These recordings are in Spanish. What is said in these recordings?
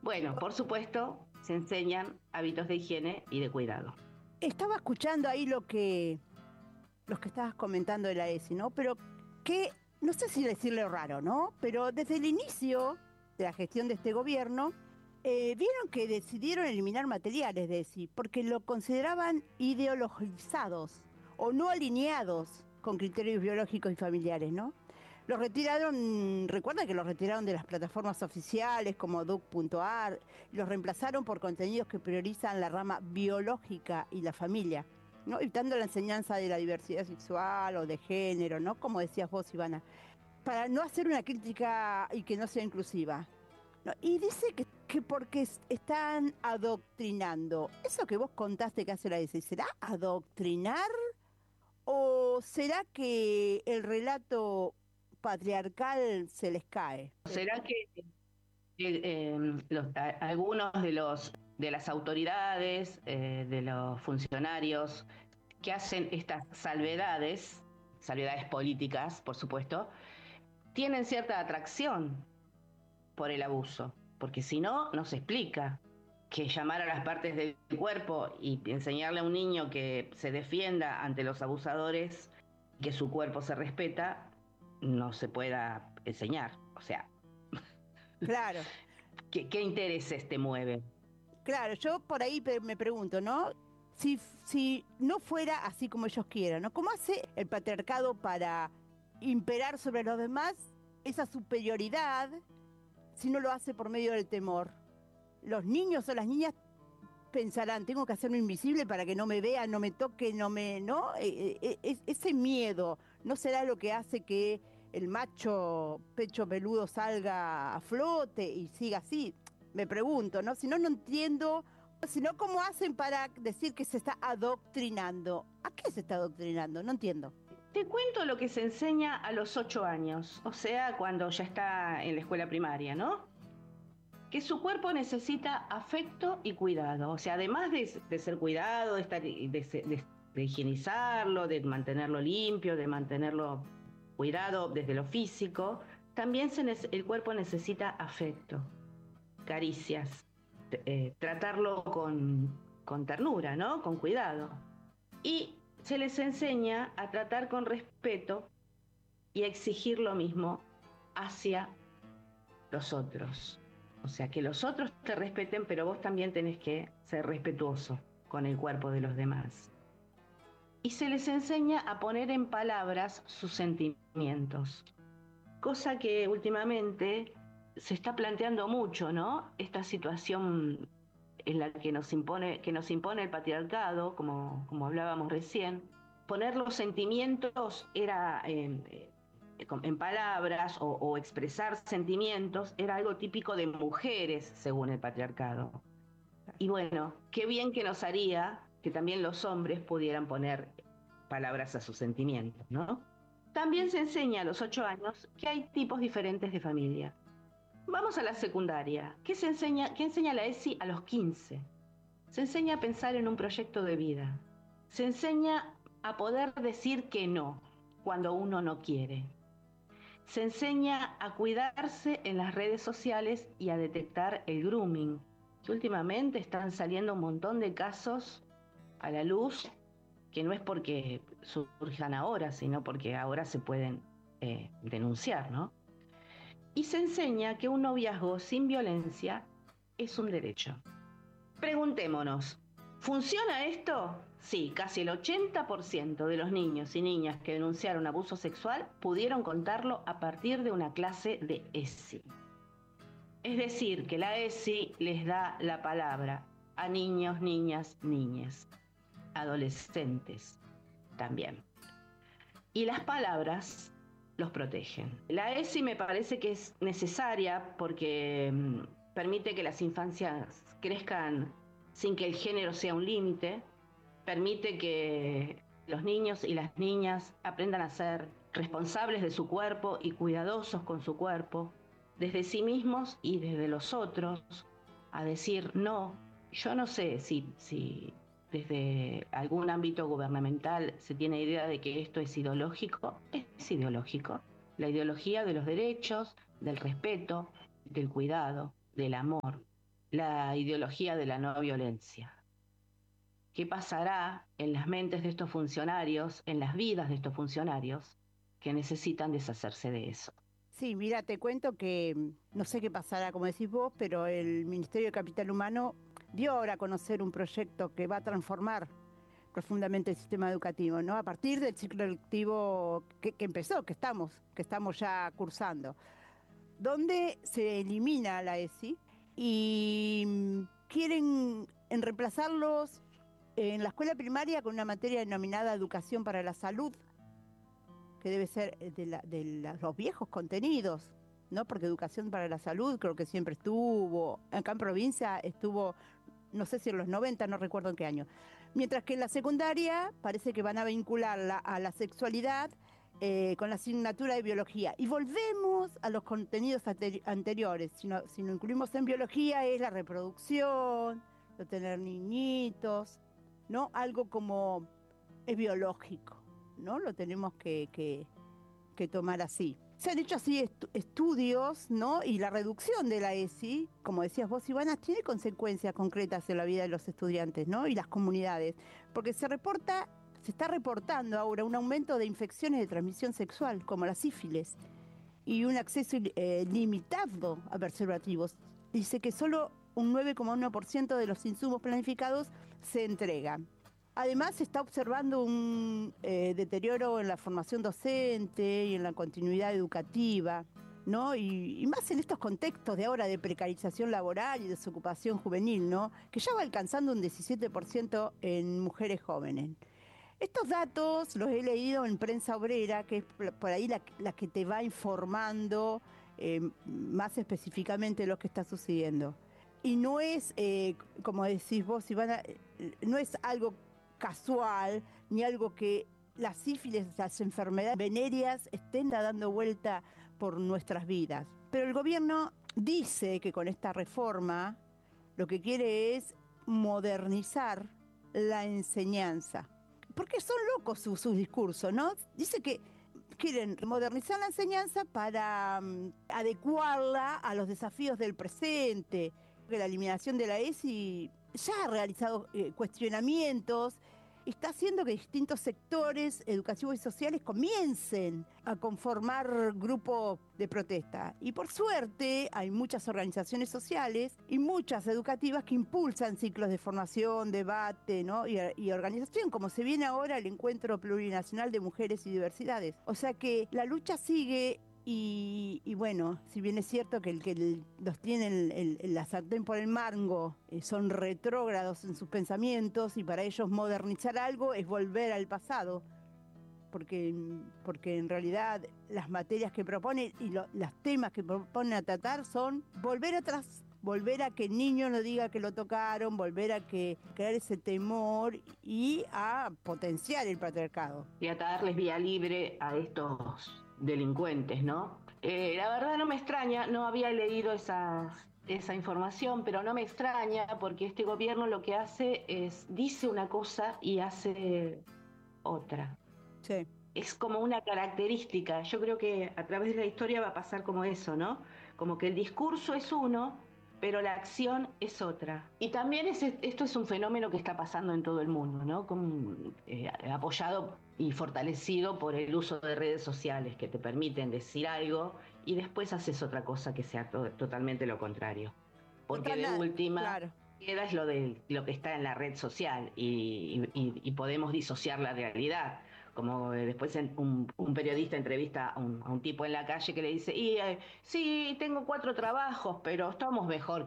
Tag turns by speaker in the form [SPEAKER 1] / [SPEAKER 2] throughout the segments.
[SPEAKER 1] Bueno, por supuesto, se enseñan hábitos de higiene y de cuidado.
[SPEAKER 2] Estaba escuchando ahí los que estabas comentando de la ESI, ¿no? Pero que, no sé si decirle raro, ¿no? Pero desde el inicio de la gestión de este gobierno, vieron que decidieron eliminar materiales de ESI porque lo consideraban ideologizados o no alineados con criterios biológicos y familiares, ¿no? Los retiraron, recuerda que los retiraron de las plataformas oficiales como duc.ar, los reemplazaron por contenidos que priorizan la rama biológica y la familia, ¿no? Evitando la enseñanza de la diversidad sexual o de género, ¿no? Como decías vos, Ivana, para no hacer una crítica y que no sea inclusiva, ¿no? Y dice que porque están adoctrinando. Eso que vos contaste que hace la ESI, ¿será adoctrinar o será que el relato patriarcal se les cae?
[SPEAKER 1] ¿Será que algunos de las autoridades, de los funcionarios que hacen estas salvedades políticas, por supuesto, tienen cierta atracción por el abuso? Porque si no, no se explica que llamar a las partes del cuerpo y enseñarle a un niño que se defienda ante los abusadores, que su cuerpo se respeta, no se pueda enseñar. O sea,
[SPEAKER 2] Claro,
[SPEAKER 1] ¿qué intereses te mueven?
[SPEAKER 2] claro, yo por ahí me pregunto, ¿no? Si no fuera así como ellos quieran, ¿no? ¿Cómo hace el patriarcado para imperar sobre los demás esa superioridad si no lo hace por medio del temor? Los niños o las niñas pensarán, tengo que hacerme invisible para que no me vean, no me toque, no me, ¿no? Ese miedo no será lo que hace que el macho pecho peludo salga a flote y siga así. Me pregunto, ¿no? Si no, no entiendo, si no, ¿cómo hacen para decir que se está adoctrinando? ¿A qué se está adoctrinando? No entiendo.
[SPEAKER 1] Te cuento lo que se enseña a los 8 años, o sea, cuando ya está en la escuela primaria, ¿no? Que su cuerpo necesita afecto y cuidado. O sea, además de ser cuidado, de higienizarlo, de mantenerlo limpio, de mantenerlo cuidado desde lo físico, también el cuerpo necesita afecto, caricias, tratarlo con ternura, ¿no? Con cuidado. Y se les enseña a tratar con respeto y a exigir lo mismo hacia los otros. O sea, que los otros te respeten, pero vos también tenés que ser respetuoso con el cuerpo de los demás. Y se les enseña a poner en palabras sus sentimientos, cosa que últimamente se está planteando mucho, ¿no? Esta situación en la que nos impone el patriarcado, como hablábamos recién. Poner los sentimientos era en palabras o expresar sentimientos era algo típico de mujeres, según el patriarcado. Y bueno, qué bien que nos haría que también los hombres pudieran poner palabras a sus sentimientos, ¿no? También se enseña a los 8 años que hay tipos diferentes de familia. Vamos a la secundaria. ¿Qué enseña la ESI a los 15? Se enseña a pensar en un proyecto de vida. Se enseña a poder decir que no cuando uno no quiere. Se enseña a cuidarse en las redes sociales y a detectar el grooming, que últimamente están saliendo un montón de casos a la luz, que no es porque surjan ahora, sino porque ahora se pueden denunciar, ¿no? Y se enseña que un noviazgo sin violencia es un derecho. Preguntémonos, ¿funciona esto? Sí, casi el 80% de los niños y niñas que denunciaron abuso sexual pudieron contarlo a partir de una clase de ESI. Es decir, que la ESI les da la palabra a niños, niñas, niñes, adolescentes también. Y las palabras los protegen. La ESI me parece que es necesaria porque permite que las infancias crezcan sin que el género sea un límite, permite que los niños y las niñas aprendan a ser responsables de su cuerpo y cuidadosos con su cuerpo, desde sí mismos y desde los otros, a decir no. Yo no sé si desde algún ámbito gubernamental se tiene idea de que esto es ideológico. Es ideológico. La ideología de los derechos, del respeto, del cuidado, del amor. la ideología de la no violencia. ¿Qué pasará en las mentes de estos funcionarios, en las vidas de estos funcionarios que necesitan deshacerse de eso?
[SPEAKER 2] Sí, mira, te cuento que no sé qué pasará, como decís vos, pero el Ministerio de Capital Humano dio ahora a conocer un proyecto que va a transformar profundamente el sistema educativo, ¿no? A partir del ciclo lectivo que empezó, que estamos ya cursando, donde se elimina la ESI y quieren reemplazarlos en la escuela primaria con una materia denominada Educación para la Salud, que debe ser los viejos contenidos, ¿no? Porque Educación para la Salud creo que siempre estuvo, acá en provincia estuvo, no sé si en los 90, no recuerdo en qué año. Mientras que en la secundaria parece que van a vincularla a la sexualidad con la asignatura de biología. Y volvemos a los contenidos anteriores. Si no incluimos en biología es la reproducción, lo tener niñitos, ¿no? Algo como es biológico, ¿no? Lo tenemos que tomar así. Se han hecho así estudios, ¿no? Y la reducción de la ESI, como decías vos, Ivana, tiene consecuencias concretas en la vida de los estudiantes, ¿no? Y las comunidades, porque se está reportando ahora un aumento de infecciones de transmisión sexual, como la sífilis, y un acceso limitado a preservativos. Dice que solo un 9,1% de los insumos planificados se entregan. Además, se está observando un deterioro en la formación docente y en la continuidad educativa, ¿no? Y más en estos contextos de ahora de precarización laboral y desocupación juvenil, ¿no? Que ya va alcanzando un 17% en mujeres jóvenes. Estos datos los he leído en Prensa Obrera, que es por ahí la que te va informando más específicamente lo que está sucediendo. Y no es, como decís vos, Ivana, no es algo casual, ni algo que las sífilis, las enfermedades venéreas estén dando vuelta por nuestras vidas. Pero el gobierno dice que con esta reforma lo que quiere es modernizar la enseñanza. Porque son locos sus discursos, ¿no? Dice que quieren modernizar la enseñanza para adecuarla a los desafíos del presente, que la eliminación de la ESI ya ha realizado cuestionamientos, está haciendo que distintos sectores educativos y sociales comiencen a conformar grupos de protesta. Y por suerte hay muchas organizaciones sociales y muchas educativas que impulsan ciclos de formación, debate, ¿no? y organización, como se viene ahora el Encuentro Plurinacional de Mujeres y Diversidades. O sea que la lucha sigue. Y bueno, si bien es cierto que los tienen la sartén por el mango, son retrógrados en sus pensamientos y para ellos modernizar algo es volver al pasado, porque en realidad las materias que proponen y los temas que proponen a tratar son volver atrás, volver a que el niño no diga que lo tocaron, volver a crear ese temor y a potenciar el patriarcado.
[SPEAKER 1] Y a darles vía libre a estos delincuentes, ¿no? La verdad no me extraña, no había leído esa información, pero no me extraña porque este gobierno lo que hace es, dice una cosa y hace otra.
[SPEAKER 2] Sí.
[SPEAKER 1] Es como una característica. Yo creo que a través de la historia va a pasar como eso, ¿no? Como que el discurso es uno, pero la acción es otra. Y también esto es un fenómeno que está pasando en todo el mundo, ¿no? Apoyado y fortalecido por el uso de redes sociales que te permiten decir algo y después haces otra cosa que sea totalmente lo contrario. Porque de última,
[SPEAKER 2] claro,
[SPEAKER 1] queda es lo que está en la red social y podemos disociar la realidad. Como después un periodista entrevista a un tipo en la calle que le dice, sí, tengo 4 trabajos, pero estamos mejor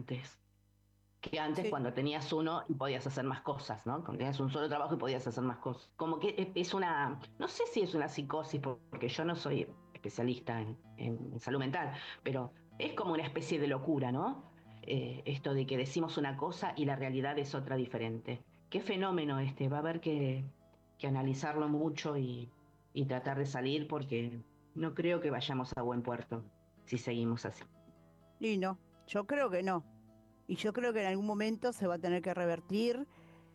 [SPEAKER 1] que antes
[SPEAKER 2] sí.
[SPEAKER 1] cuando tenías uno y podías hacer más cosas, ¿no? Cuando tenías un solo trabajo y podías hacer más cosas. Como que no sé si es una psicosis, porque yo no soy especialista en salud mental, pero es como una especie de locura, ¿no? Esto de que decimos una cosa y la realidad es otra diferente. ¿Qué fenómeno este? Va a haber que analizarlo mucho y tratar de salir porque no creo que vayamos a buen puerto si seguimos así.
[SPEAKER 2] Y no, yo creo que no. Y yo creo que en algún momento se va a tener que revertir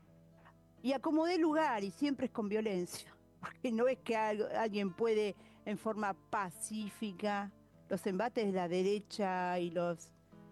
[SPEAKER 2] y a como dé lugar, y siempre es con violencia, porque no es que alguien puede en forma pacífica, los embates de la derecha y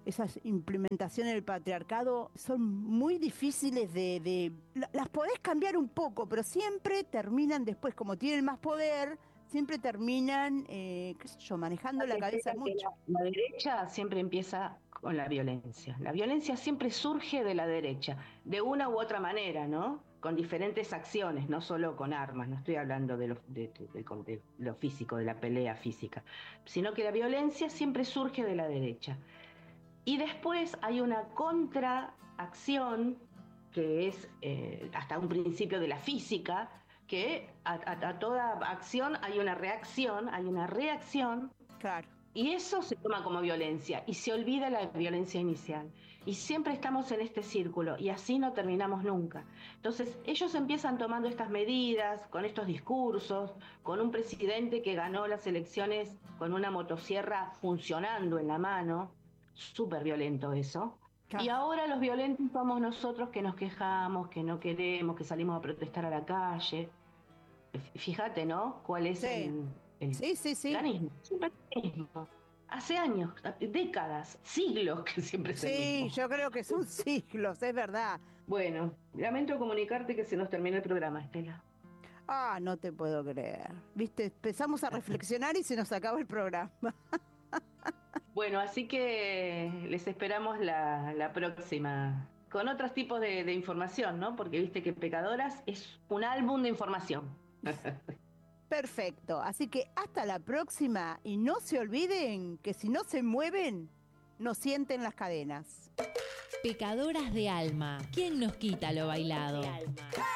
[SPEAKER 2] esas implementaciones del patriarcado son muy difíciles las podés cambiar un poco, pero siempre terminan después, como tienen más poder, siempre terminan, qué sé yo, manejando la cabeza mucho.
[SPEAKER 1] La derecha siempre empieza con la violencia. La violencia siempre surge de la derecha, de una u otra manera, ¿no? Con diferentes acciones, no solo con armas, no estoy hablando de lo físico, de la pelea física, sino que la violencia siempre surge de la derecha. Y después hay una contraacción, que es hasta un principio de la física, que a toda acción hay una reacción,
[SPEAKER 2] Claro.
[SPEAKER 1] y eso se toma como violencia, y se olvida la violencia inicial. Y siempre estamos en este círculo, y así no terminamos nunca. Entonces, ellos empiezan tomando estas medidas, con estos discursos, con un presidente que ganó las elecciones con una motosierra funcionando en la mano, súper violento eso.
[SPEAKER 2] Claro.
[SPEAKER 1] Y ahora los violentos somos nosotros que nos quejamos, que no queremos, que salimos a protestar a la calle. Fíjate, ¿no? ¿Cuál es el
[SPEAKER 2] Sí.
[SPEAKER 1] mecanismo? Siempre el mismo. Hace años, décadas, siglos que siempre es el mismo.
[SPEAKER 2] Sí, yo creo que son siglos, es verdad.
[SPEAKER 1] Bueno, lamento comunicarte que se nos terminó el programa, Estela.
[SPEAKER 2] Ah, no te puedo creer. Viste, empezamos a reflexionar y se nos acaba el programa.
[SPEAKER 1] Bueno, así que les esperamos la próxima, con otros tipos de información, ¿no? Porque viste que Pecadoras es un álbum de información.
[SPEAKER 2] Perfecto, así que hasta la próxima y no se olviden que si no se mueven, no sienten las cadenas.
[SPEAKER 3] Pecadoras de alma, ¿quién nos quita lo bailado?